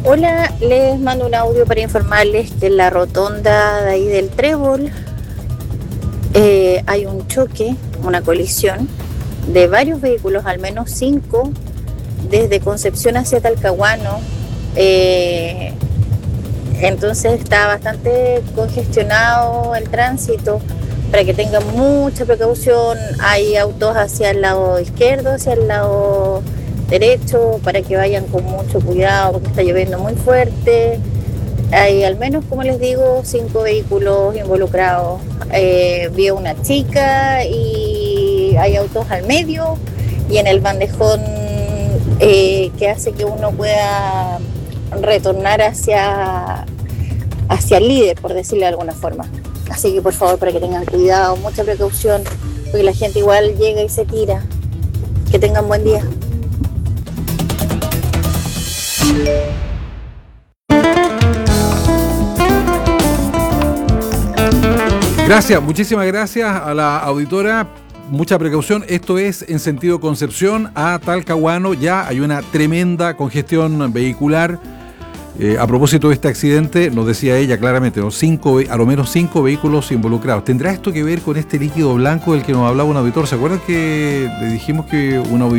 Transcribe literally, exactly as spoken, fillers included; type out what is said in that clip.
Hola, les mando un audio para informarles que en la rotonda de ahí del Trébol eh, hay un choque, una colisión de varios vehículos, al menos cinco, desde Concepción hacia Talcahuano. Eh, entonces está bastante congestionado el tránsito, para que tengan mucha precaución. Hay autos hacia el lado izquierdo, hacia el lado derecho, para que vayan con mucho cuidado porque está lloviendo muy fuerte. Hay al menos, como les digo, cinco vehículos involucrados. Eh, vi a una chica y hay autos al medio y en el bandejón eh, que hace que uno pueda retornar hacia, hacia el líder, por decirlo de alguna forma. Así que por favor, para que tengan cuidado, mucha precaución, porque la gente igual llega y se tira. Que tengan buen día. Gracias, muchísimas gracias a la auditora. Mucha precaución. Esto es en sentido Concepción a Talcahuano. Ya hay una tremenda congestión vehicular. Eh, a propósito de este accidente, nos decía ella claramente, ¿no? Cinco, a lo menos cinco vehículos involucrados. ¿Tendrá esto que ver con este líquido blanco del que nos hablaba un auditor? ¿Se acuerdan que le dijimos que un auditor